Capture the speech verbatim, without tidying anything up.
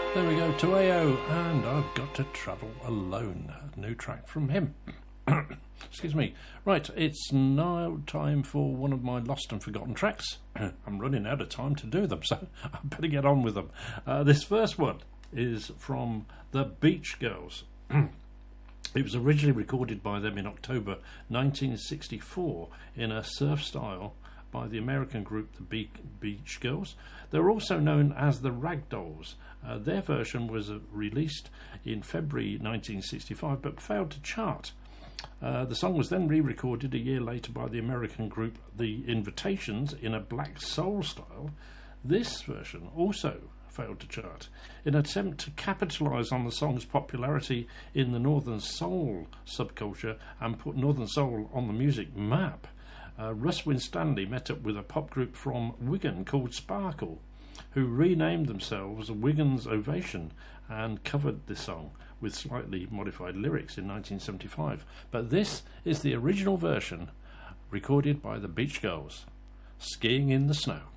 There we go, Tueo, and I've Got to Travel Alone. A new track from him. Excuse me. Right, it's now time for one of my lost and forgotten tracks. I'm running out of time to do them, so I better get on with them. Uh, this first one is from the Beach Girls. It was originally recorded by them in October nineteen sixty-four in a surf style by the American group the Be- Beach Girls. They were also known as the Ragdolls. Uh, their version was uh, released in February nineteen sixty-five but failed to chart. Uh, the song was then re-recorded a year later by the American group The Invitations in a black soul style. This version also failed to chart. In an attempt to capitalise on the song's popularity in the Northern Soul subculture and put Northern Soul on the music map, uh, Russ Winstanley met up with a pop group from Wigan called Sparkle, who renamed themselves Wigan's Ovation and covered this song with slightly modified lyrics in nineteen seventy-five. But this is the original version recorded by the Beach Girls, Skiing in the Snow.